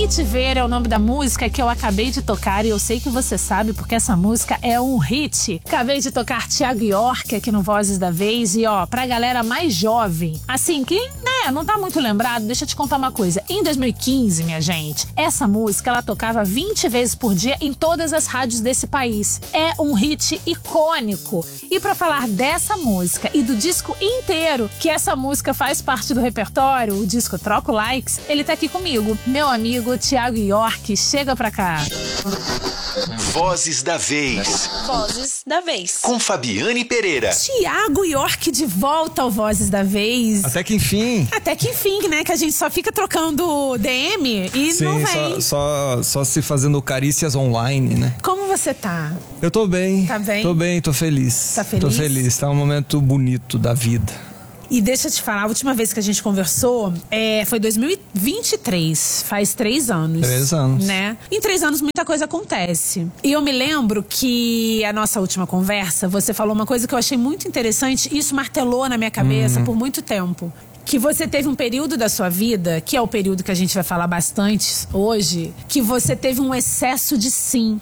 Te Ver é o nome da música que eu acabei de tocar e eu sei que você sabe porque essa música é um hit. Acabei de tocar Thiago York aqui no Vozes da Vez e pra galera mais jovem, assim, quem, não tá muito lembrado, deixa eu te contar uma coisa. Em 2015, minha gente, essa música ela tocava 20 vezes por dia em todas as rádios desse país. É um hit icônico. E pra falar dessa música e do disco inteiro, que essa música faz parte do repertório, o disco Troco Likes, ele tá aqui comigo. Meu amigo Thiago York, chega pra cá. Vozes da Vez. Vozes da Vez. Com Fabiane Pereira. Thiago York de volta ao Vozes da Vez. Até que enfim. Até que enfim, né? Que a gente só fica trocando DM e Sim, não vem. só se fazendo carícias online, né? Como você tá? Eu tô bem. Tá bem? Tô bem, tô feliz. Tá feliz? Tô feliz, tá um momento bonito da vida. E deixa eu te falar, a última vez que a gente conversou foi 2023, faz 3 anos. 3 anos. Né? Em 3 anos muita coisa acontece. E eu me lembro que a nossa última conversa, você falou uma coisa que eu achei muito interessante e isso martelou na minha cabeça por muito tempo. Que você teve um período da sua vida, que é o período que a gente vai falar bastante hoje, que você teve um excesso de sim.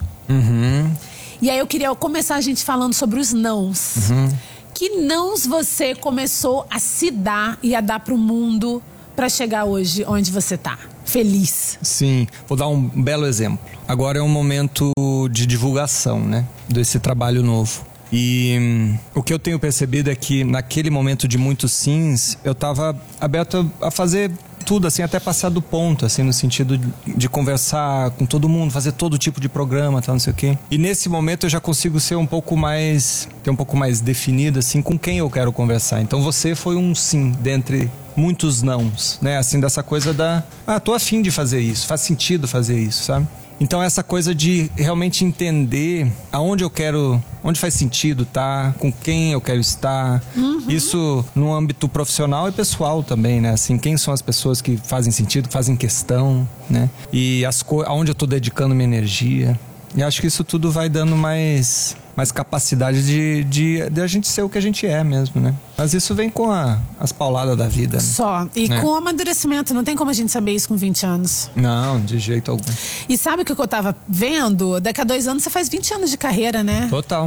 E aí eu queria começar a gente falando sobre os nãos. Que nãos você começou a se dar e a dar pro mundo pra chegar hoje onde você tá? Feliz. Sim, vou dar um belo exemplo. Agora é um momento de divulgação, né? Desse trabalho novo. E o que eu tenho percebido é que naquele momento de muitos sims, eu tava aberto a fazer tudo, assim, até passar do ponto, assim, no sentido de conversar com todo mundo, fazer todo tipo de programa, tal, não sei o quê. E nesse momento eu já consigo ser um pouco mais definido, assim, com quem eu quero conversar. Então você foi um sim dentre muitos nãos, né? Assim, dessa coisa tô afim de fazer isso, faz sentido fazer isso, sabe? Então essa coisa de realmente entender onde faz sentido tá, com quem eu quero estar, isso no âmbito profissional e pessoal também, né? Assim, quem são as pessoas que fazem sentido, que fazem questão, né? E aonde eu tô dedicando minha energia. E acho que isso tudo vai dando mais capacidade de a gente ser o que a gente é mesmo, né? Mas isso vem com as pauladas da vida, né? Só. E com o amadurecimento, não tem como a gente saber isso com 20 anos. Não, de jeito algum. E sabe o que eu tava vendo? Daqui a 2 anos você faz 20 anos de carreira, né? Total.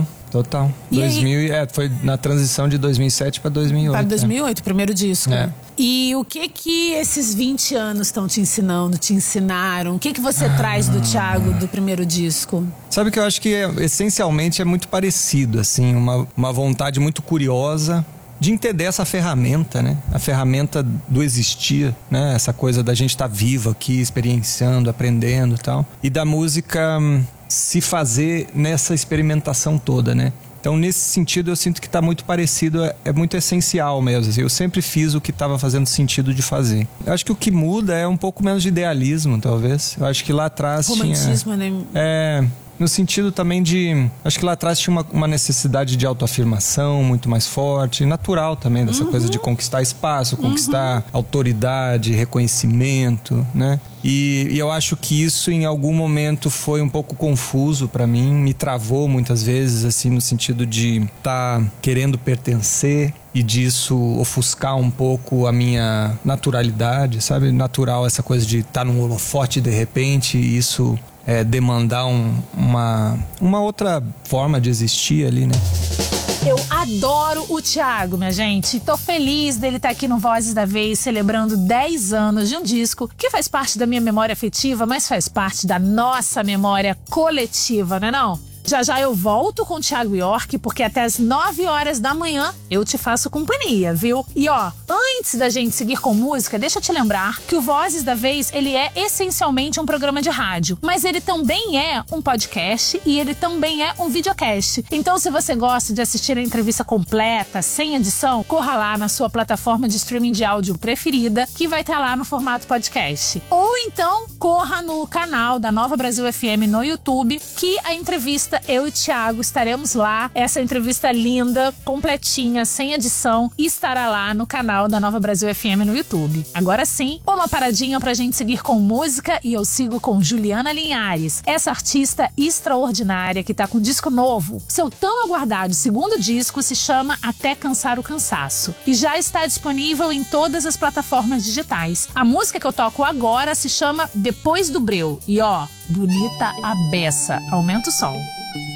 E 2000, foi na transição de 2007 para 2008. Para 2008, primeiro disco. É. E o que esses 20 anos estão te ensinando, te ensinaram? O que você traz do Thiago do primeiro disco? Sabe que eu acho que essencialmente é muito parecido, assim, uma vontade muito curiosa de entender essa ferramenta, né? A ferramenta do existir, né? Essa coisa da gente estar vivo aqui, experienciando, aprendendo e tal. E da música se fazer nessa experimentação toda, né? Então, nesse sentido, eu sinto que está muito parecido, é muito essencial mesmo. Assim, eu sempre fiz o que estava fazendo sentido de fazer. Eu acho que o que muda é um pouco menos de idealismo, talvez. Eu acho que lá atrás romantismo, né? No sentido também acho que lá atrás tinha uma necessidade de autoafirmação muito mais forte, natural também, dessa coisa de conquistar espaço, conquistar autoridade, reconhecimento, né? E eu acho que isso em algum momento foi um pouco confuso pra mim, me travou muitas vezes, assim, no sentido de estar querendo pertencer e disso ofuscar um pouco a minha naturalidade, sabe? Natural essa coisa de estar num holofote de repente e isso demandar uma outra forma de existir ali, né? Eu adoro o Thiago, minha gente. Tô feliz dele estar aqui no Vozes da Vez, celebrando 10 anos de um disco que faz parte da minha memória afetiva, mas faz parte da nossa memória coletiva, não é não? Já eu volto com o Thiago York, porque até as 9 horas da manhã eu te faço companhia, viu? E antes da gente seguir com música, deixa eu te lembrar que o Vozes da Vez, ele é essencialmente um programa de rádio, mas ele também é um podcast e ele também é um videocast. Então, se você gosta de assistir a entrevista completa, sem edição, corra lá na sua plataforma de streaming de áudio preferida, que vai estar lá no formato podcast. Ou então, corra no canal da Nova Brasil FM no YouTube, que a entrevista entrevista, eu e o Thiago estaremos lá. Essa entrevista linda, completinha, sem edição, e estará lá no canal da Nova Brasil FM no YouTube. Agora sim, uma paradinha pra gente seguir com música, e eu sigo com Juliana Linhares, essa artista extraordinária que tá com um disco novo. Seu tão aguardado segundo disco se chama Até Cansar o Cansaço e já está disponível em todas as plataformas digitais. A música que eu toco agora se chama Depois do Breu e ó, bonita a beça. Aumenta o som.